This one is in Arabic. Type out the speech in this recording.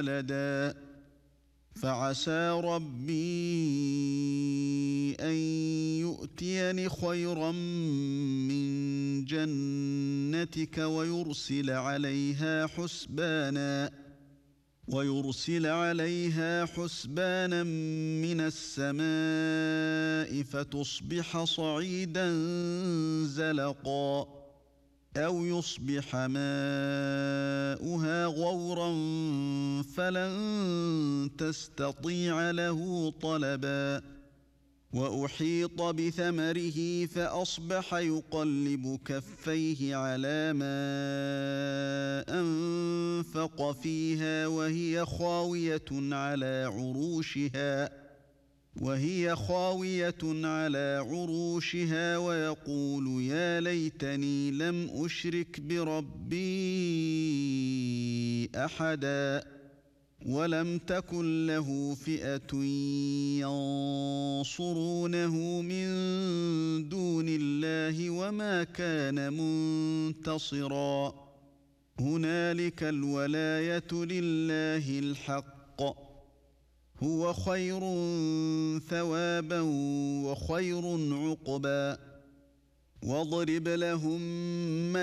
وَلَدًا فَعَسَىٰ رَبِّي أَن يُؤْتِيَنِ خَيْرًا مِّن جَنَّتِكَ وَيُرْسِلَ عَلَيْهَا حُسْبَانًا مِّنَ السَّمَاءِ فَتُصْبِحَ صَعِيدًا زَلَقًا أَوْ يُصْبِحَ مَاؤُهَا غَوْرًا فَلَن تَسْتَطِيعَ لَهُ طَلَبًا وَأُحِيطَ بِثَمَرِهِ فَأَصْبَحَ يُقَلِّبُ كَفَّيْهِ عَلَىٰ مَا أَنفَقَ فِيهَا وَهِيَ خَاوِيَةٌ عَلَىٰ عُرُوشِهَا وَيَقُولُ يَا لَيْتَنِي لَمْ أُشْرِكْ بِرَبِّي أَحَدًا وَلَمْ تَكُن لَّهُ فِئَةٌ يَنصُرُونَهُ مِن دُونِ اللَّهِ وَمَا كَانَ مُنتَصِرًا هُنَالِكَ الْوَلَايَةُ لِلَّهِ الْحَقِّ هُوَ خَيْرٌ ثَوَابًا وَخَيْرٌ عُقْبًا وَاضْرِبْ لَهُم